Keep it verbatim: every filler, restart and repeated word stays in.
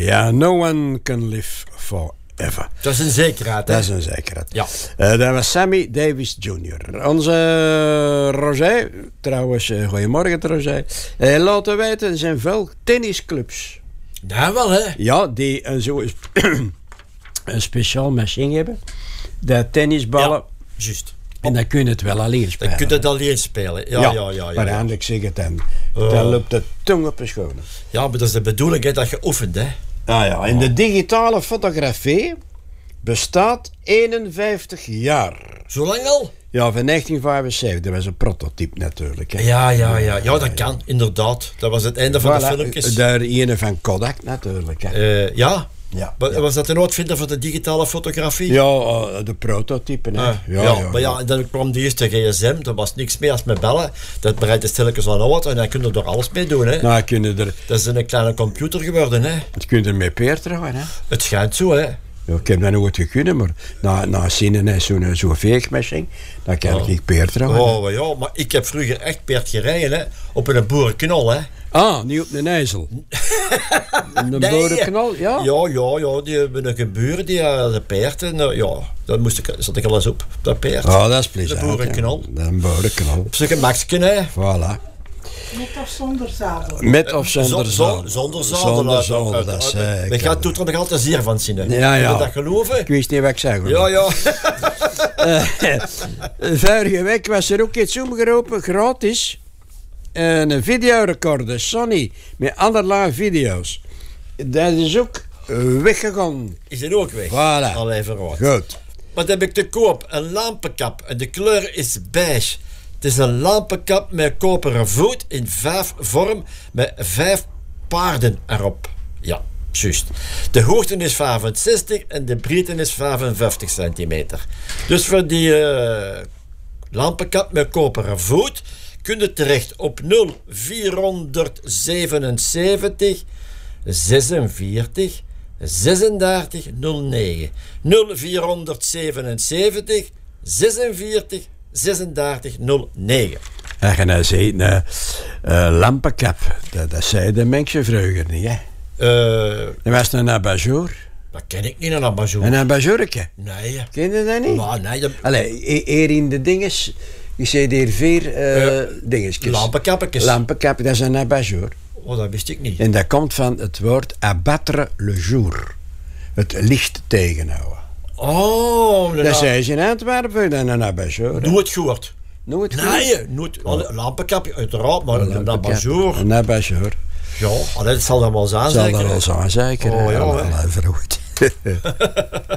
Ja, no one can live forever. Dat is een zekerheid, hè? Dat is een zekerheid. Ja. Uh, dat was Sammy Davis junior Onze Roger, trouwens, uh, goedemorgen Roger. Uh, laten weten, er zijn veel tennisclubs. Ja, wel, hè? Ja, die uh, zo een speciaal machine hebben. De tennisballen. Ja, juist. En dan kun je het wel alleen spelen. Dan kun je het alleen spelen. Ja, ja, ja. ja, ja. Maar eindelijk zeg het dan. Uh. Dan loopt de tong op de schoenen. Ja, maar dat is de bedoeling, hè, dat je oefent, hè? Ah ja, in de digitale fotografie bestaat eenenvijftig jaar. Zo lang al? Ja, van negentien vijfenzeventig. Dat was een prototype natuurlijk. Hè. Ja, ja, ja. Ja, dat kan, inderdaad. Dat was het einde van Voilà, de filmpjes. Daar ene van Kodak natuurlijk. Hè. Uh, ja? Ja, Was ja. dat een uitvinder van de digitale fotografie? Ja, uh, de prototypen. Hè. Ah, ja, ja, ja, maar ja, ja. dan kwam de eerste G S M, er was niks meer als met bellen. Dat bereidt de stilletjes aan auto en dan kun je er alles mee doen. Hè. Nou, kun je er, Dat is een kleine computer geworden. Hè. het kun je er mee peer trouwen. Hè. Het schijnt zo, hè. Ja, ik heb dat nooit gekund, maar na, na zinnen is zo'n zo'n veegmachine, dan kan Oh. ik peer trouwen. Oh, maar ja, maar ik heb vroeger echt peert gereden, hè. Op een boerenknol, hè. Ah, niet op een ijzel. Een Nee. borenknal, ja? Ja, ja, ja, die hebben een gebuur, die had de peert. En uh, ja, daar moest ik, zat ik al eens op, op dat peert. Oh, dat is plezant. De boerenknal. Ja. Een borenknal. Op zo'n maksken, hè. Voilà. Met of zonder zadel? Met of zonder Zo- zadel? zo- Zonder zadel. Zonder uit- zadel, uit- dat uit- zei ik. Je gaat er nog altijd zeer van zien, hè. Ja, ja. Wil je dat geloven? Ik wist niet wat ik zei. hoor. Ja, ja. Uh, vorige week was er ook iets omgeroepen, gratis. Een videorecorder, Sony, met allerlei video's. Dat is ook weggegaan. Is het ook weg? Voilà. Al even rood. Goed. Wat heb ik te koop? Een lampenkap. En de kleur is beige. Het is een lampenkap met koperen voet in vijf vorm met vijf paarden erop. Ja, juist. De hoogte is vijfenzestig en de breedte is vijfenvijftig centimeter. Dus voor die uh, lampenkap met koperen voet kun je terecht op nul vierhonderdzevenenzeventig zesenveertig zesendertig nul negen. nul vierhonderdzevenenzeventig zesenveertig zesendertig nul negen. En je nou ziet, een uh, lampenkap, dat, dat zei de mensen vroeger niet, hè? Uh, Dat was een abat-jour. dat ken ik niet, een abat-jour. Een abat-jourke. Nee. Ken je dat niet? Maar nee, dat... Allee, hier in de dinges, je ziet hier vier uh, uh, dingetjes. Lampenkappetjes. Lampenkap, dat is een abat-jour. Oh, dat wist ik niet. En dat komt van het woord abattre le jour. Het licht tegenhouden. Oh, Dat zei ze in Antwerpen, dan een abat-jour. doe het goed. Nooit goed. Nee, nooit. Een lampenkapje, uiteraard, maar een Lampenkap. abat-jour. Een abat-jour. Ja, allee, dat zal dan wel zijn, Zal zeker. dat wel zijn, zeker. Oh, ja, Al- hè. al even goed.